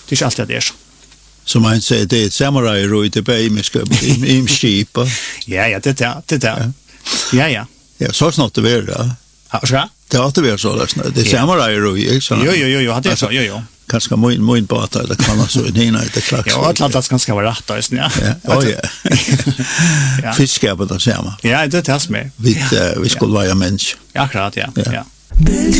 Det är inte alltid det är så. Som man säger, det är ett samurai-roj till Beimiskip. Ja, det där. Ja. Ja, så snart det är det. Ja. Det har inte varit så läsna. Det är samurai-roj, inte så? Jo, det är så, jo. Kanske min båtar, det kan vara så i nina i det klax. Ja, Atlantas ganska vara rätt, ja. Ja. Fiskar på det samma. Ja, det är det som är. Vi skulle vara människor. Ja, akkurat, ja.